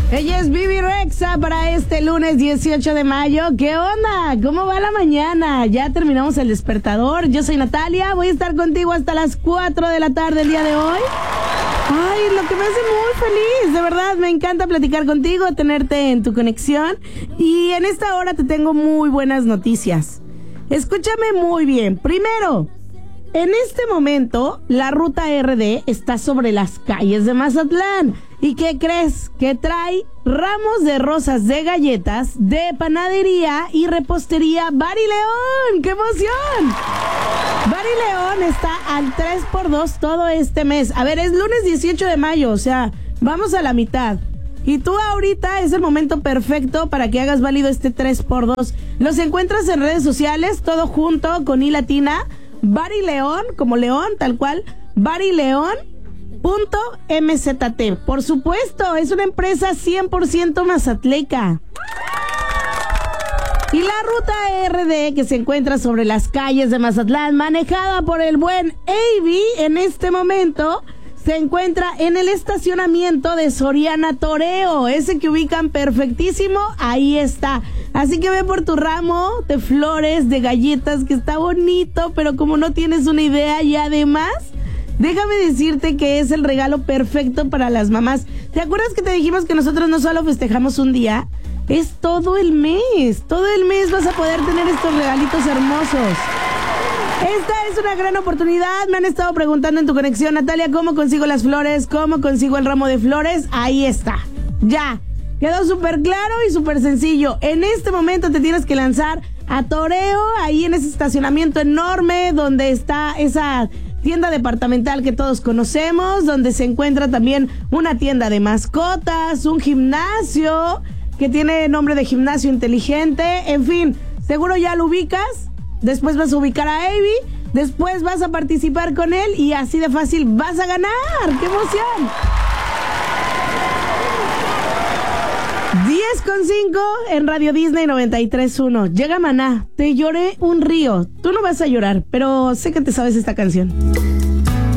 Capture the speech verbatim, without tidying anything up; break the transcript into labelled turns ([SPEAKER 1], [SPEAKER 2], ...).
[SPEAKER 1] Ella es Bibi Rexha para este lunes dieciocho de mayo. ¿Qué onda? ¿Cómo va la mañana? Ya terminamos el despertador. Yo soy Natalia. Voy a estar contigo hasta las cuatro de la tarde el día de hoy. Ay, lo que me hace muy feliz. De verdad, me encanta platicar contigo, tenerte en tu conexión. Y en esta hora te tengo muy buenas noticias. Escúchame muy bien. Primero, en este momento, la ruta R D está sobre las calles de Mazatlán. ¿Y qué crees? Que trae ramos de rosas de galletas, de panadería y repostería Bari León. ¡Qué emoción! Bari León está al tres por dos todo este mes. A ver, es lunes dieciocho de mayo, o sea, vamos a la mitad. Y tú ahorita es el momento perfecto para que hagas válido este tres por dos. Los encuentras en redes sociales, todo junto con I latina, Bari León, como León, tal cual, Bari León. Punto M Z T. Por supuesto, es una empresa cien por ciento mazatleca. Y la ruta R D que se encuentra sobre las calles de Mazatlán, manejada por el buen Avi, en este momento se encuentra en el estacionamiento de Soriana Toreo, ese que ubican perfectísimo, ahí está. Así que ve por tu ramo de flores, de galletas, que está bonito, pero como no tienes una idea, y además, déjame decirte que es el regalo perfecto para las mamás. ¿Te acuerdas que te dijimos que nosotros no solo festejamos un día? Es todo el mes. Todo el mes vas a poder tener estos regalitos hermosos. Esta es una gran oportunidad. Me han estado preguntando en tu conexión, Natalia, ¿cómo consigo las flores? ¿Cómo consigo el ramo de flores? Ahí está. Ya. Quedó súper claro y súper sencillo. En este momento te tienes que lanzar a Toreo, ahí en ese estacionamiento enorme donde está esa tienda departamental que todos conocemos, donde se encuentra también una tienda de mascotas, un gimnasio que tiene nombre de gimnasio inteligente, en fin, seguro ya lo ubicas. Después vas a ubicar a Avi, después vas a participar con él y así de fácil vas a ganar. ¡Qué emoción! diez con cinco en Radio Disney noventa y tres punto uno. Llega Maná, Te lloré un río. Tú no vas a llorar, pero sé que te sabes esta canción.